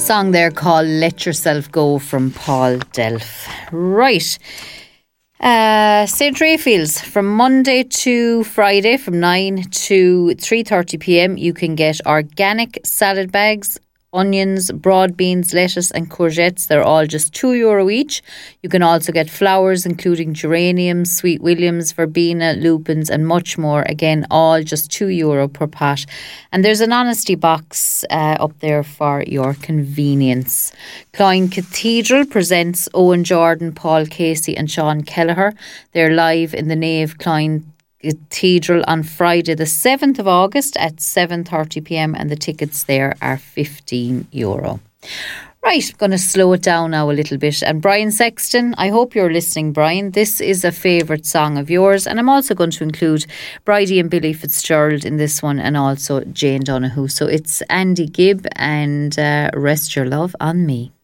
Song there called Let Yourself Go from Paul Delph. Right. St. Raphael's from Monday to Friday from 9 to 3:30pm. You can get organic salad bags, onions, broad beans, lettuce and courgettes. They're all just €2 each. You can also get flowers including geraniums, sweet williams, verbena, lupins and much more. Again, all just €2 per pot. And there's an honesty box up there for your convenience. Cloyne Cathedral presents Owen Jordan, Paul Casey and Sean Kelleher. They're live in the nave Cloyne Cathedral on Friday the 7th of August at 7:30pm, and the tickets there are €15. Right, I'm going to slow it down now a little bit. And Brian Sexton, I hope you're listening, Brian. This is a favourite song of yours, and I'm also going to include Bridie and Billy Fitzgerald in this one, and also Jane Donoghue. So it's Andy Gibb and Rest Your Love on Me.